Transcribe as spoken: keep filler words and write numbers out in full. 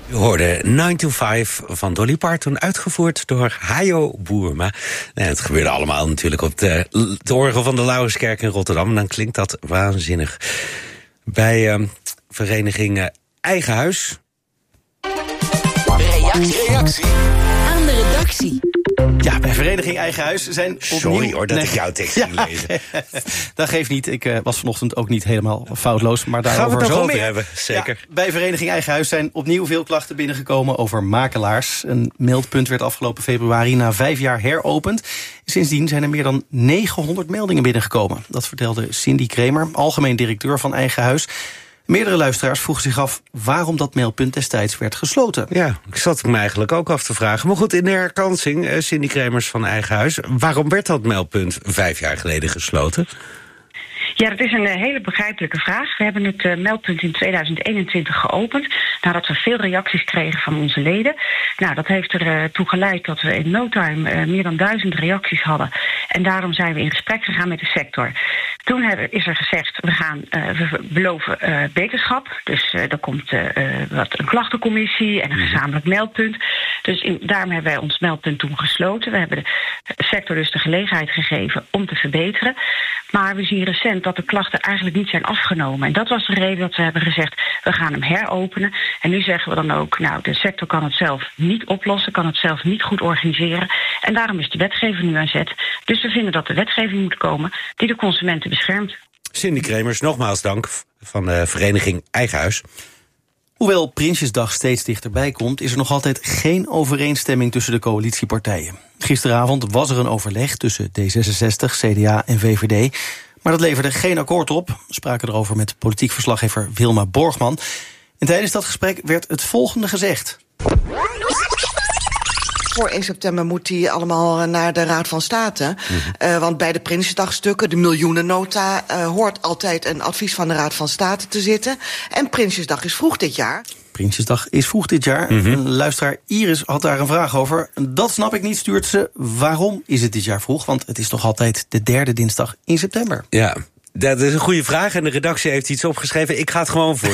U hoorde nine to five van Dolly Parton, uitgevoerd door Hajo Boerma. Nou, het gebeurde allemaal natuurlijk op de, de orgel van de Laurenskerk in Rotterdam. En dan klinkt dat waanzinnig. Bij uh, vereniging uh, Eigen Huis. Reactie. Reactie aan de redactie. Ja, bij vereniging Eigen Huis zijn opnieuw... Sorry hoor, dat nee. ik jouw tekst ging ja. lezen. Dat geeft niet. Ik uh, was vanochtend ook niet helemaal foutloos. Maar daarover gaan we het nog zo over meer. hebben, zeker. Ja, bij vereniging Eigen Huis zijn opnieuw veel klachten binnengekomen over makelaars. Een meldpunt werd afgelopen februari na vijf jaar heropend. Sindsdien zijn er meer dan negenhonderd meldingen binnengekomen. Dat vertelde Cindy Kremer, algemeen directeur van Eigen Huis. Meerdere luisteraars vroegen zich af waarom dat meldpunt destijds werd gesloten. Ja, ik zat me eigenlijk ook af te vragen. Maar goed, in de herkansing, uh, Cindy Kremers van Eigen Huis, waarom werd dat meldpunt vijf jaar geleden gesloten? Ja, dat is een uh, hele begrijpelijke vraag. We hebben het uh, meldpunt in tweeduizend eenentwintig geopend, nadat we veel reacties kregen van onze leden. Nou, dat heeft ertoe uh, geleid dat we in no time uh, meer dan duizend reacties hadden. En daarom zijn we in gesprek gegaan met de sector. Toen hebben, is er gezegd, we gaan uh, we beloven uh, beterschap. Dus uh, er komt uh, wat een klachtencommissie en een gezamenlijk meldpunt. Dus in, daarom hebben wij ons meldpunt toen gesloten. We hebben de sector dus de gelegenheid gegeven om te verbeteren. Maar we zien recent dat de klachten eigenlijk niet zijn afgenomen. En dat was de reden dat we hebben gezegd, we gaan hem heropenen. En nu zeggen we dan ook, nou, de sector kan het zelf niet oplossen, kan het zelf niet goed organiseren. En daarom is de wetgeving nu aan zet. Dus we vinden dat de wetgeving moet komen die de consumenten beschermt. Cindy Kremers, nogmaals dank van de vereniging Eigen Huis. Hoewel Prinsjesdag steeds dichterbij komt, is er nog altijd geen overeenstemming tussen de coalitiepartijen. Gisteravond was er een overleg tussen D zesenzestig, C D A en V V D. Maar dat leverde geen akkoord op. We spraken erover met politiek verslaggever Wilma Borgman. En tijdens dat gesprek werd het volgende gezegd. Voor één september moet die allemaal naar de Raad van State. Mm-hmm. Uh, want bij de Prinsjesdagstukken, de miljoenennota, Uh, hoort altijd een advies van de Raad van State te zitten. En Prinsjesdag is vroeg dit jaar. Prinsjesdag is vroeg dit jaar. Mm-hmm. Luisteraar Iris had daar een vraag over. Dat snap ik niet, stuurt ze. Waarom is het dit jaar vroeg? Want het is toch altijd de derde dinsdag in september. Ja, dat is een goede vraag en de redactie heeft iets opgeschreven. Ik ga het gewoon voor.